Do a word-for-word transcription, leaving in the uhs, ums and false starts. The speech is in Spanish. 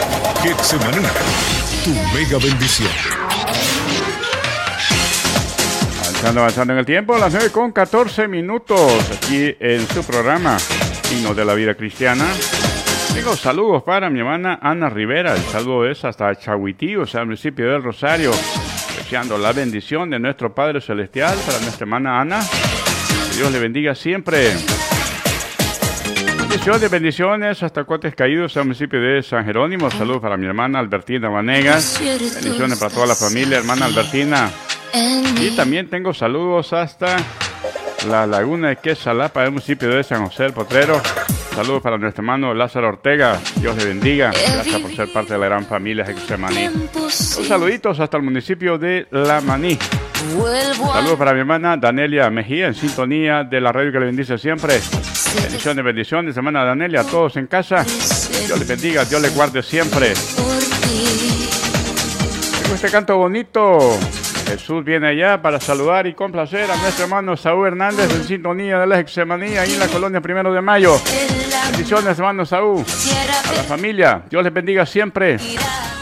Getsemaní, tu mega bendición. Avanzando, avanzando en el tiempo, las nueve con catorce minutos, aquí en su programa, Himnos de la Vida Cristiana. Tengo saludos para mi hermana Ana Rivera. El saludo es hasta Chahuití, o sea, el municipio del Rosario. Deseando la bendición de nuestro Padre Celestial para nuestra hermana Ana. Que Dios le bendiga siempre. Bendiciones, bendiciones hasta Cotes Caídos, al municipio de San Jerónimo. Saludos para mi hermana Albertina Vanegas. Bendiciones para toda la familia, hermana Albertina. Y también tengo saludos hasta la laguna de Quesalapa, del municipio de San José del Potrero. Saludos para nuestro hermano Lázaro Ortega. Dios le bendiga. Gracias por ser parte de la gran familia Getsemaní. Un saluditos hasta el municipio de La Maní. Saludos para mi hermana Danelia Mejía, en sintonía de la radio que le bendice siempre. Bendiciones, bendiciones, hermana Danelia, a todos en casa. Dios les bendiga, Dios les guarde siempre. Tengo este canto bonito. Jesús viene allá para saludar y complacer a nuestro hermano Saúl Hernández, en sintonía de la Getsemaní, ahí en la colonia Primero de Mayo. Bendiciones, hermano Saúl. A la familia, Dios les bendiga siempre.